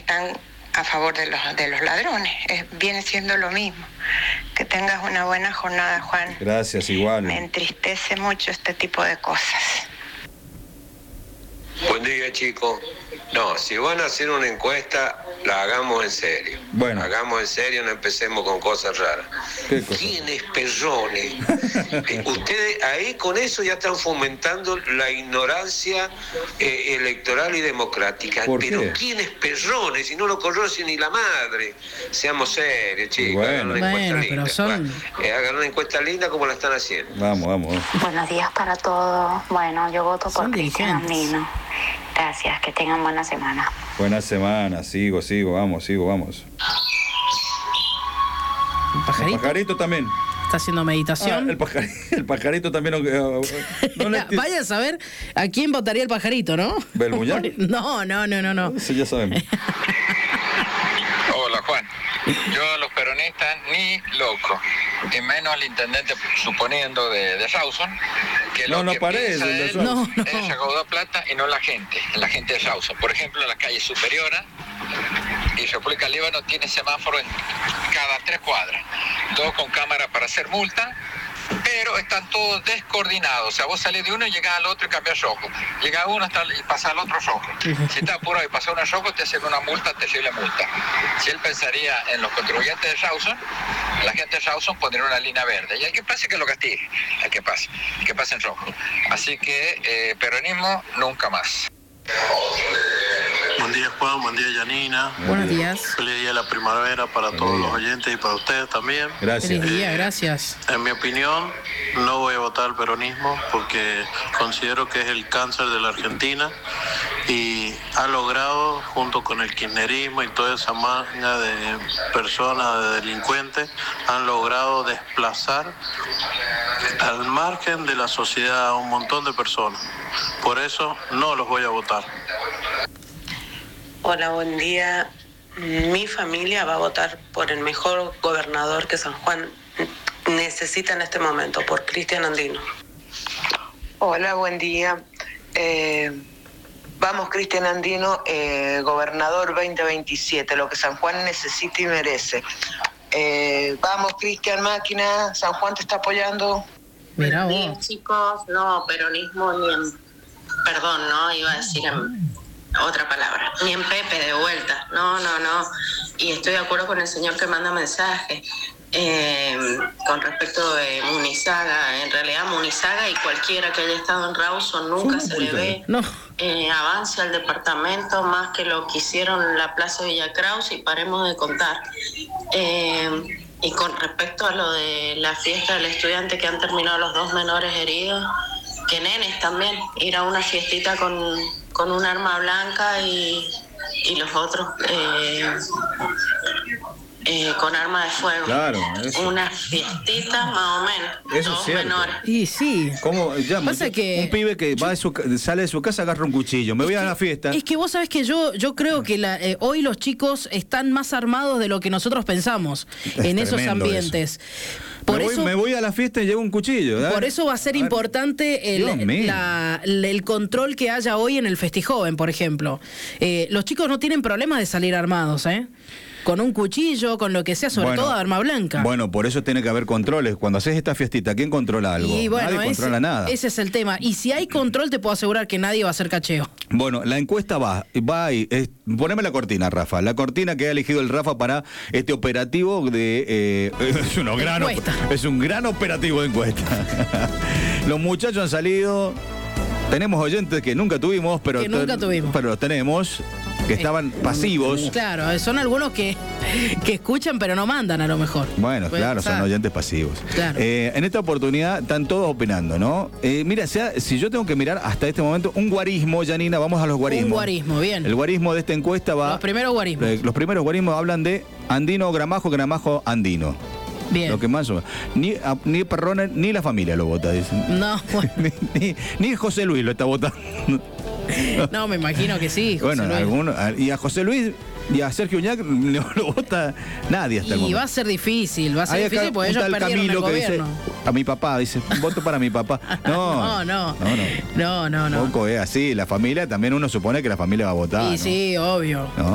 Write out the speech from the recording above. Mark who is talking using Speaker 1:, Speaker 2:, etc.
Speaker 1: están a favor de los ladrones. Viene siendo lo mismo. Que tengas una buena jornada, Juan.
Speaker 2: Gracias, igual.
Speaker 1: Me entristece mucho este tipo de cosas.
Speaker 3: Buen día, chicos. No, si van a hacer una encuesta, la hagamos en serio.
Speaker 2: Bueno.
Speaker 3: Hagamos en serio, no empecemos con cosas raras.
Speaker 2: ¿Qué cosa?
Speaker 3: ¿Quién es Perrone? Ustedes ahí con eso ya están fomentando la ignorancia electoral y democrática.
Speaker 2: ¿Por
Speaker 3: Pero
Speaker 2: qué?
Speaker 3: ¿quién es Perrone? Si no lo conoce ni la madre. Seamos serios, chicos.
Speaker 2: Bueno.
Speaker 3: Hagan una encuesta linda.
Speaker 4: Pero son...
Speaker 3: Hagan una encuesta linda como la están haciendo.
Speaker 2: Vamos.
Speaker 5: Buenos días para todos. Bueno, yo voto por
Speaker 4: Son
Speaker 5: Cristian
Speaker 4: dirigentes.
Speaker 5: Andino. Gracias, que tengan buena semana.
Speaker 2: Buena semana, sigo, vamos.
Speaker 4: ¿Un
Speaker 2: El
Speaker 4: pajarito?
Speaker 2: pajarito también.
Speaker 4: ¿Está haciendo meditación?
Speaker 2: El pajarito también. No le...
Speaker 4: Vaya a saber a quién votaría el pajarito, ¿no?
Speaker 2: ¿Belmuñán?
Speaker 4: No.
Speaker 2: Eso ya sabemos.
Speaker 6: Hola, Juan. Yo a los peronistas ni loco, y menos al intendente, suponiendo de Rawson, que
Speaker 2: No,
Speaker 6: lo
Speaker 2: no
Speaker 6: que
Speaker 2: parece,
Speaker 6: piensa
Speaker 2: el de
Speaker 6: él
Speaker 4: Rawson. No.
Speaker 6: es recaudar plata y no la gente de Rawson. Por ejemplo, la calle Superiora y República Líbano tiene semáforo en cada 3 cuadras, todos con cámara para hacer multa, pero están todos descoordinados. O sea, vos salís de uno y llegás al otro y cambias rojo. Llegás a uno y pasás al otro rojo. Si estás apurado y pasás uno rojo, te hacen una multa, terrible multa. Si él pensaría en los contribuyentes de Rawson, la gente de Rawson pondría una línea verde. Y al que pase que lo castigue, al que pase en rojo. Así que peronismo nunca más.
Speaker 7: Buen día, Juan, buen día, Yanina.
Speaker 4: Buenos días.
Speaker 7: Feliz día de la primavera para todos los oyentes y para ustedes también.
Speaker 2: Gracias.
Speaker 4: Feliz día, gracias.
Speaker 7: En mi opinión, no voy a votar al peronismo porque considero que es el cáncer de la Argentina y ha logrado, junto con el kirchnerismo y toda esa manga de personas, de delincuentes, han logrado desplazar al margen de la sociedad a un montón de personas. Por eso no los voy a votar.
Speaker 8: Hola, buen día. Mi familia va a votar por el mejor gobernador que San Juan necesita en este momento, por Cristian Andino.
Speaker 1: Hola, buen día. Vamos, Cristian Andino, gobernador 2027, lo que San Juan necesita y merece. Vamos, Cristian, máquina, San Juan te está apoyando.
Speaker 4: Mirá
Speaker 8: Bien,
Speaker 4: vos.
Speaker 8: chicos, no, peronismo ni en... Perdón, no, iba a decir otra palabra. Ni en Pepe de vuelta. No. Y estoy de acuerdo con el señor que manda mensaje. Con respecto de Munizaga, en realidad Munizaga y cualquiera que haya estado en Rawson nunca se le ve
Speaker 4: No.
Speaker 8: avance al departamento más que lo que hicieron en la Plaza Villa Kraus y paremos de contar. Y con respecto a lo de la fiesta del estudiante que han terminado los 2 menores heridos, que nenes también, ir a una fiestita con un arma blanca y los otros con arma de fuego.
Speaker 2: Claro, eso.
Speaker 8: Una fiestita más o menos,
Speaker 2: Eso es
Speaker 8: 2
Speaker 2: cierto.
Speaker 8: menores.
Speaker 4: Y sí.
Speaker 2: ¿Cómo? Ya,
Speaker 4: Pasa que-
Speaker 2: un pibe que sale de su casa, agarra un cuchillo. Me voy a la fiesta.
Speaker 4: Es que vos sabés que yo creo que hoy los chicos están más armados de lo que nosotros pensamos en esos
Speaker 2: tremendo
Speaker 4: ambientes. Por
Speaker 2: me voy a la fiesta y llevo un cuchillo. ¿verdad?
Speaker 4: Por eso va a ser importante
Speaker 2: Dios mío.
Speaker 4: el control que haya hoy en el Festijoven, por ejemplo. Los chicos no tienen problema de salir armados, ¿eh? Con un cuchillo, con lo que sea, sobre todo arma blanca.
Speaker 2: Bueno, por eso tiene que haber controles. Cuando haces esta fiestita, ¿quién controla algo?
Speaker 4: Y bueno,
Speaker 2: Nadie controla nada.
Speaker 4: ese es el tema. Y si hay control, te puedo asegurar que nadie va a hacer cacheo.
Speaker 2: Bueno, la encuesta va y poneme la cortina, Rafa. La cortina que ha elegido el Rafa para este operativo de... es un gran operativo de encuesta. Los muchachos han salido... Tenemos oyentes que nunca tuvimos, pero los tenemos, que estaban pasivos.
Speaker 4: Claro, son algunos que escuchan pero no mandan a lo mejor.
Speaker 2: Bueno, claro, son oyentes pasivos.
Speaker 4: Claro.
Speaker 2: En esta oportunidad están todos opinando, ¿no? Mira, si yo tengo que mirar hasta este momento un guarismo, Janina, vamos a los guarismos.
Speaker 4: Un guarismo, bien.
Speaker 2: El guarismo de esta encuesta va...
Speaker 4: Los primeros guarismos.
Speaker 2: Los primeros guarismos hablan de Andino Gramajo, Gramajo Andino.
Speaker 4: Bien.
Speaker 2: Lo que más o menos. Ni Perrone ni la familia lo vota, dicen.
Speaker 4: No, bueno.
Speaker 2: ni José Luis lo está votando.
Speaker 4: No, me imagino que sí, José
Speaker 2: Bueno,
Speaker 4: Luis.
Speaker 2: y a José Luis y a Sergio Uñac no lo vota nadie hasta el
Speaker 4: Y
Speaker 2: momento.
Speaker 4: va a ser difícil,
Speaker 2: Hay acá
Speaker 4: porque
Speaker 2: un
Speaker 4: ellos
Speaker 2: tal
Speaker 4: perdieron el
Speaker 2: Camilo que dice,
Speaker 4: gobierno.
Speaker 2: a mi papá, dice, voto para mi papá. No.
Speaker 4: No.
Speaker 2: Tampoco es así, la familia, también uno supone que la familia va a votar.
Speaker 4: Y
Speaker 2: ¿no?
Speaker 4: sí, obvio.
Speaker 2: No.